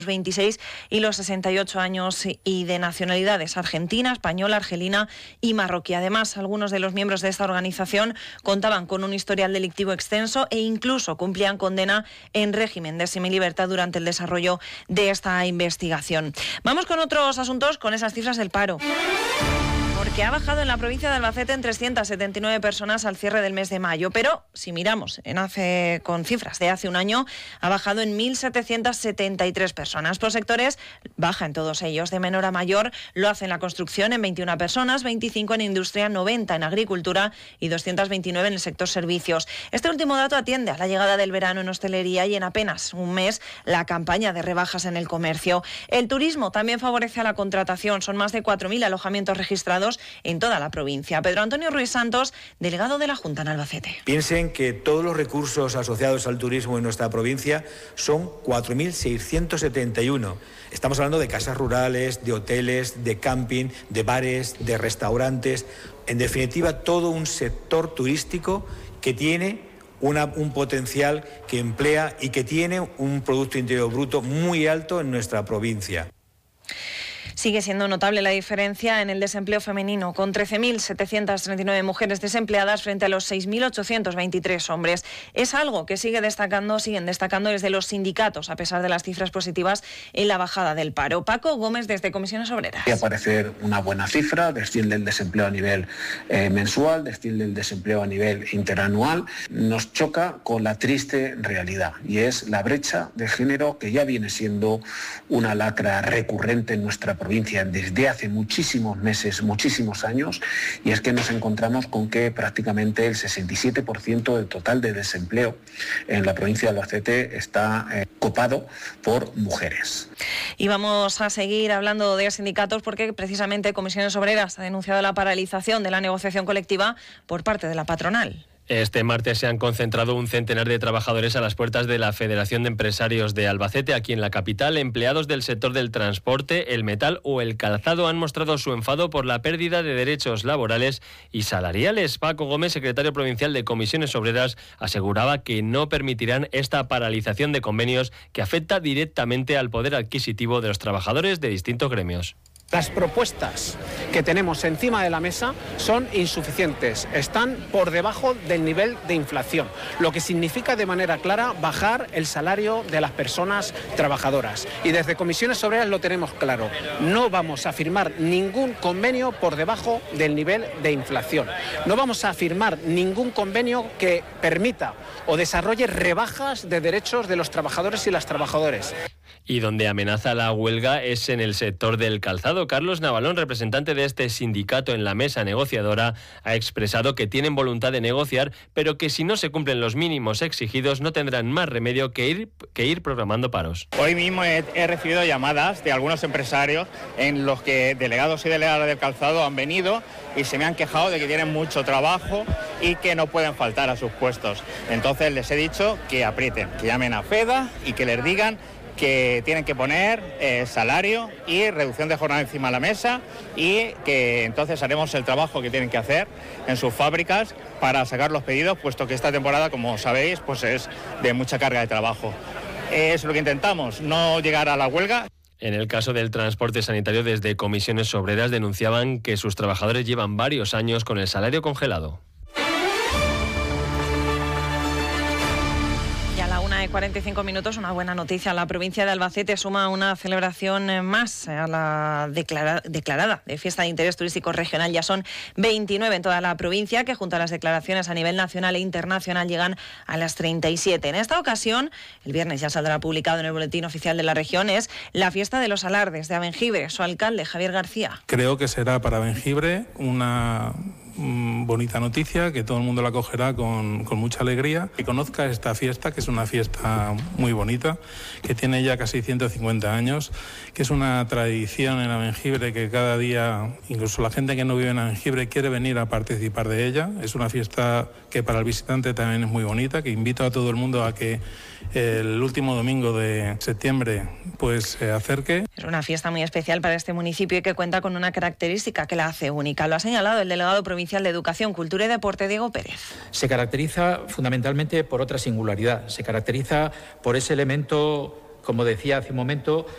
26 y los 68 años y de nacionalidades argentina, española, argelina y marroquí. Además, algunos de los miembros de esta organización contaban con un historial delictivo extenso e incluso cumplían condena en régimen de semilibertad durante el desarrollo de esta investigación. Vamos con otros asuntos, con esas cifras del paro. Porque ha bajado en la provincia de Albacete en 379 personas al cierre del mes de mayo, pero si miramos con cifras de hace un año, ha bajado en 1.773 personas. Por sectores, baja en todos ellos. De menor a mayor, lo hace en la construcción en 21 personas, 25 en industria, 90 en agricultura y 229 en el sector servicios. Este último dato atiende a la llegada del verano en hostelería y en apenas un mes la campaña de rebajas en el comercio. El turismo también favorece a la contratación. Son más de 4.000 alojamientos registrados en toda la provincia. Pedro Antonio Ruiz Santos, delegado de la Junta en Albacete. Piensen que todos los recursos asociados al turismo en nuestra provincia son 4.671. Estamos hablando de casas rurales, de hoteles, de camping, de bares, de restaurantes. En definitiva, todo un sector turístico que tiene un potencial, que emplea y que tiene un Producto Interior Bruto muy alto en nuestra provincia. Sigue siendo notable la diferencia en el desempleo femenino, con 13.739 mujeres desempleadas frente a los 6.823 hombres. Es algo que siguen destacando desde los sindicatos, a pesar de las cifras positivas en la bajada del paro. Paco Gómez, desde Comisiones Obreras. Va a parecer una buena cifra, desciende el desempleo a nivel mensual, desciende el desempleo a nivel interanual. Nos choca con la triste realidad, y es la brecha de género, que ya viene siendo una lacra recurrente en nuestra provincia desde hace muchísimos meses, muchísimos años, y es que nos encontramos con que prácticamente el 67% del total de desempleo en la provincia de Albacete está copado por mujeres. Y vamos a seguir hablando de sindicatos porque precisamente Comisiones Obreras ha denunciado la paralización de la negociación colectiva por parte de la patronal. Este martes se han concentrado un centenar de trabajadores a las puertas de la Federación de Empresarios de Albacete, aquí en la capital. Empleados del sector del transporte, el metal o el calzado han mostrado su enfado por la pérdida de derechos laborales y salariales. Paco Gómez, secretario provincial de Comisiones Obreras, aseguraba que no permitirán esta paralización de convenios que afecta directamente al poder adquisitivo de los trabajadores de distintos gremios. Las propuestas que tenemos encima de la mesa son insuficientes, están por debajo del nivel de inflación, lo que significa de manera clara bajar el salario de las personas trabajadoras. Y desde Comisiones Obreras lo tenemos claro, no vamos a firmar ningún convenio por debajo del nivel de inflación. No vamos a firmar ningún convenio que permita o desarrolle rebajas de derechos de los trabajadores y las trabajadoras. Y donde amenaza la huelga es en el sector del calzado. Carlos Navalón, representante de este sindicato en la mesa negociadora, ha expresado que tienen voluntad de negociar, pero que si no se cumplen los mínimos exigidos no tendrán más remedio que ir programando paros. Hoy mismo he recibido llamadas de algunos empresarios en los que delegados y delegadas del calzado han venido y se me han quejado de que tienen mucho trabajo y que no pueden faltar a sus puestos. Entonces les he dicho que aprieten, que llamen a FEDA y que les digan que tienen que poner salario y reducción de jornada encima de la mesa, y que entonces haremos el trabajo que tienen que hacer en sus fábricas para sacar los pedidos, puesto que esta temporada, como sabéis, pues es de mucha carga de trabajo. Es lo que intentamos, no llegar a la huelga. En el caso del transporte sanitario, desde Comisiones Obreras denunciaban que sus trabajadores llevan varios años con el salario congelado. 45 minutos, una buena noticia. La provincia de Albacete suma una celebración más a la declarada de fiesta de interés turístico regional. Ya son 29 en toda la provincia, que junto a las declaraciones a nivel nacional e internacional llegan a las 37. En esta ocasión, el viernes ya saldrá publicado en el boletín oficial de la región, es la fiesta de los alardes de Abengibre. Su alcalde, Javier García. Creo que será para Abengibre una bonita noticia, que todo el mundo la acogerá con mucha alegría, que conozca esta fiesta, que es una fiesta muy bonita, que tiene ya casi 150 años, que es una tradición en Abengibre, que cada día, incluso la gente que no vive en Abengibre, quiere venir a participar de ella. Es una fiesta que para el visitante también es muy bonita, que invito a todo el mundo a que el último domingo de septiembre pues se acerque. Es una fiesta muy especial para este municipio y que cuenta con una característica que la hace única. Lo ha señalado el delegado provincial de Educación, Cultura y Deporte, Diego Pérez. Se caracteriza fundamentalmente por otra singularidad. Se caracteriza por ese elemento, como decía hace un momento,